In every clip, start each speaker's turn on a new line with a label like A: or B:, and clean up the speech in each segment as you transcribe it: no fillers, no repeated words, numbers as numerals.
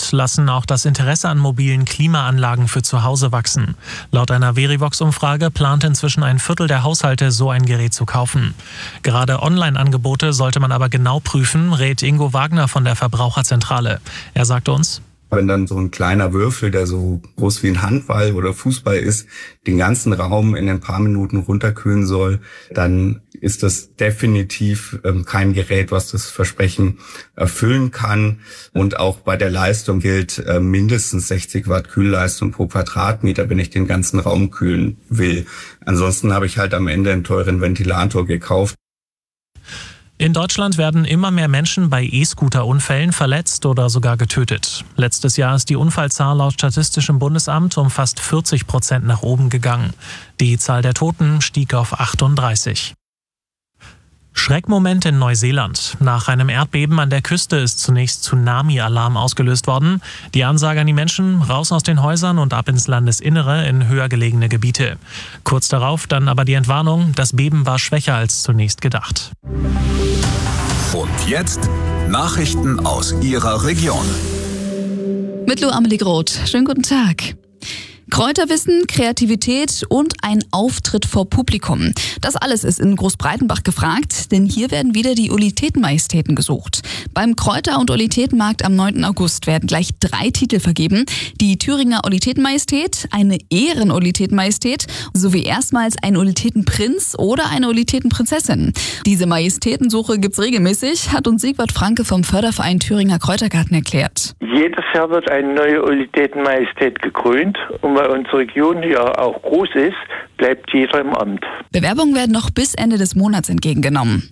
A: Grund lassen auch das Interesse an mobilen Klimaanlagen für zu Hause wachsen. Laut einer Verivox-Umfrage plant inzwischen ein Viertel der Haushalte, so ein Gerät zu kaufen. Gerade Online-Angebote sollte man aber genau prüfen, rät Ingo Wagner von der Verbraucherzentrale. Er sagte uns:
B: Wenn dann so ein kleiner Würfel, der so groß wie ein Handball oder Fußball ist, den ganzen Raum in ein paar Minuten runterkühlen soll, dann ist das definitiv kein Gerät, was das Versprechen erfüllen kann. Und auch bei der Leistung gilt mindestens 60 Watt Kühlleistung pro Quadratmeter, wenn ich den ganzen Raum kühlen will. Ansonsten habe ich halt am Ende einen teuren Ventilator gekauft.
A: In Deutschland werden immer mehr Menschen bei E-Scooter-Unfällen verletzt oder sogar getötet. Letztes Jahr ist die Unfallzahl laut Statistischem Bundesamt um fast 40% nach oben gegangen. Die Zahl der Toten stieg auf 38. Schreckmoment in Neuseeland. Nach einem Erdbeben an der Küste ist zunächst Tsunami-Alarm ausgelöst worden. Die Ansage an die Menschen: raus aus den Häusern und ab ins Landesinnere in höher gelegene Gebiete. Kurz darauf dann aber die Entwarnung: das Beben war schwächer als zunächst gedacht.
C: Und jetzt Nachrichten aus Ihrer Region.
D: Mit Lou Amelie Groth. Schönen guten Tag. Kräuterwissen, Kreativität und ein Auftritt vor Publikum. Das alles ist in Großbreitenbach gefragt, denn hier werden wieder die Olithetenmajestäten gesucht. Beim Kräuter- und Olithetenmarkt am 9. August werden gleich 3 Titel vergeben. Die Thüringer Olithetenmajestät, eine Ehren-Olithetenmajestät sowie erstmals ein Olithetenprinz oder eine Olithetenprinzessin. Diese Majestätensuche gibt's regelmäßig, hat uns Sigvard Franke vom Förderverein Thüringer Kräutergarten erklärt.
E: Jedes Jahr wird eine neue Olithetenmajestät gekrönt. Und weil unsere Region hier auch groß ist, bleibt jeder im Amt.
D: Bewerbungen werden noch bis Ende des Monats entgegengenommen.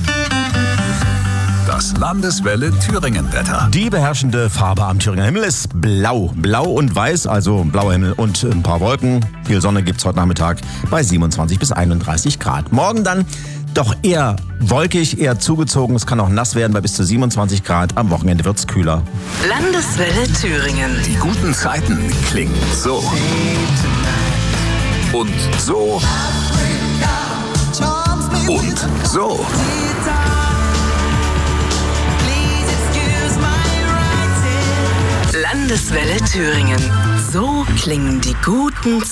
C: Das Landeswelle Thüringen-Wetter.
F: Die beherrschende Farbe am Thüringer Himmel ist blau. Blau und weiß, also blauer Himmel und ein paar Wolken. Viel Sonne gibt's heute Nachmittag bei 27 bis 31 Grad. Morgen dann doch eher wolkig, eher zugezogen. Es kann auch nass werden bei bis zu 27 Grad. Am Wochenende wird's kühler.
G: Landeswelle Thüringen.
C: Die guten Zeiten klingen so. Und so. Und so.
G: Landeswelle Thüringen. So klingen die guten Zeiten.